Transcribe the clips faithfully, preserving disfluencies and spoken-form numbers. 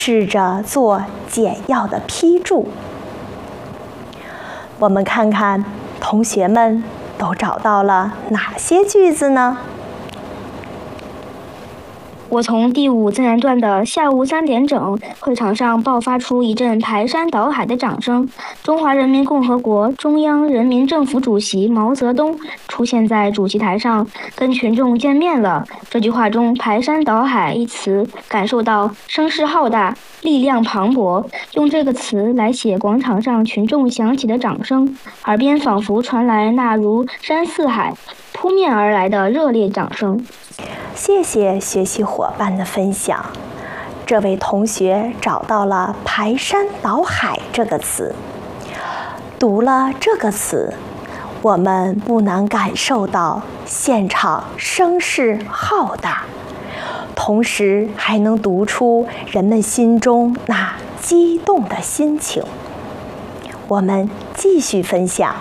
试着做简要的批注。我们看看同学们都找到了哪些句子呢？ 我从第五自然段的下午三点整，会场上爆发出一阵排山倒海的掌声。中华人民共和国中央人民政府主席毛泽东出现在主席台上，跟群众见面了。这句话中“排山倒海”一词，感受到声势浩大，力量磅礴。用这个词来写广场上群众响起的掌声，耳边仿佛传来那如山似海扑面而来的热烈掌声。 谢谢学习伙伴的分享。这位同学找到了“排山倒海”这个词。读了这个词，我们不难感受到现场声势浩大，同时还能读出人们心中那激动的心情。我们继续分享。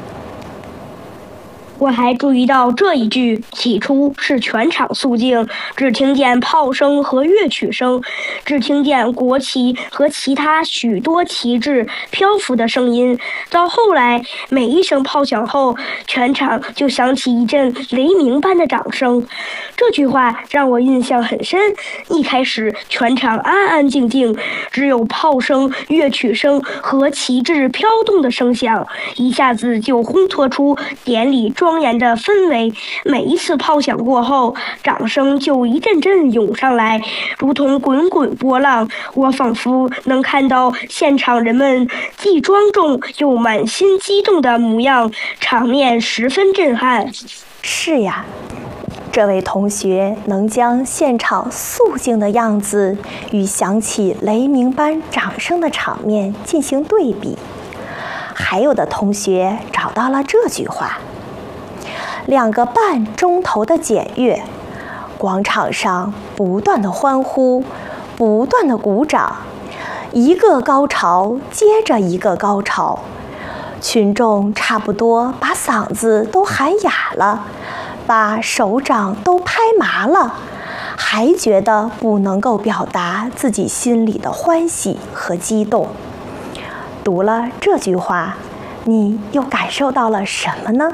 我还注意到这一句，起初是全场肃静，只听见炮声和乐曲声，只听见国旗和其他许多旗帜漂浮的声音。到后来，每一声炮响后，全场就响起一阵雷鸣般的掌声。这句话让我印象很深。一开始，全场安安静静，只有炮声、乐曲声和旗帜飘动的声响，一下子就烘托出典礼庄庄严的氛围。每一次炮响过后，掌声就一阵阵涌上来，如同滚滚波浪。我仿佛能看到现场人们既庄重又满心激动的模样，场面十分震撼。 是呀，这位同学能将现场肃静的样子与响起雷鸣般掌声的场面进行对比。还有的同学找到了这句话：两个半钟头的检阅，广场上不断的欢呼，不断的鼓掌，一个高潮接着一个高潮，群众差不多把嗓子都喊哑了，把手掌都拍麻了，还觉得不能够表达自己心里的欢喜和激动。读了这句话，你又感受到了什么呢？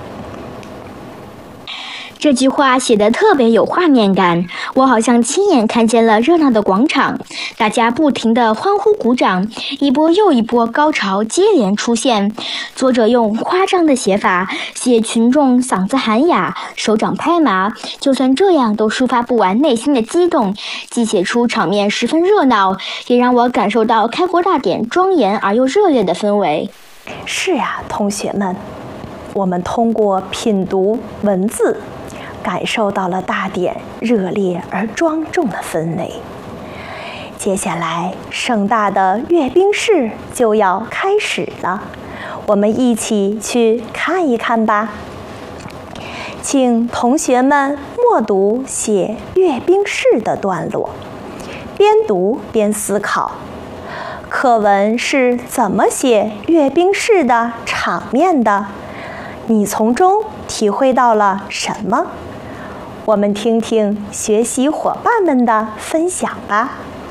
这句话写得特别有画面感，我好像亲眼看见了热闹的广场，大家不停地欢呼鼓掌，一波又一波高潮接连出现。作者用夸张的写法写群众嗓子喊哑，手掌拍麻，就算这样都抒发不完内心的激动，既写出场面十分热闹，也让我感受到开国大典庄严而又热烈的氛围。 是呀，同学们，我们通过品读文字感受到了大典热烈而庄重的氛围。接下来，盛大的阅兵式就要开始了，我们一起去看一看吧。请同学们默读写阅兵式的段落，边读边思考，课文是怎么写阅兵式的场面的？你从中体会到了什么？我们听听学习伙伴们的分享吧。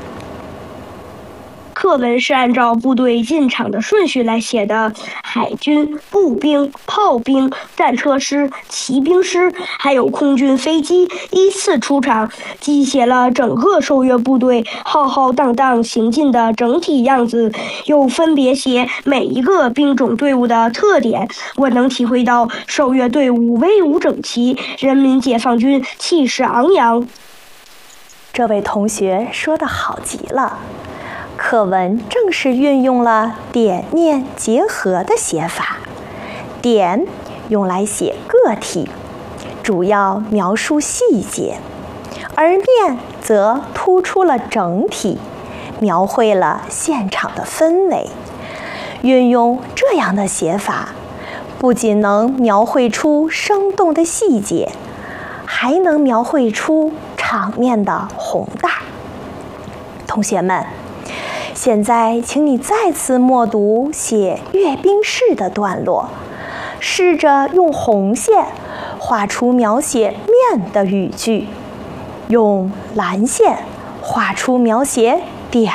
课文是按照部队进场的顺序来写的，海军、步兵、炮兵、战车师、骑兵师，还有空军飞机依次出场，既写了整个受阅部队浩浩荡荡行进的整体样子，又分别写每一个兵种队伍的特点。我能体会到受阅队伍威武整齐，人民解放军气势昂扬。 这位同学说得好极了，课文正是运用了点面结合的写法。点用来写个体，主要描述细节，而面则突出了整体，描绘了现场的氛围。运用这样的写法，不仅能描绘出生动的细节，还能描绘出场面的宏大。同学们，现在请你再次默读写阅兵式的段落，试着用红线画出描写面的语句，用蓝线画出描写